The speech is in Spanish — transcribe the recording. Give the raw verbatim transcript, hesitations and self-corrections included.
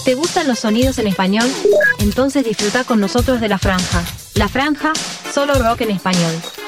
¿Te gustan los sonidos en español? Entonces disfruta con nosotros de La Franja. La Franja, solo rock en español.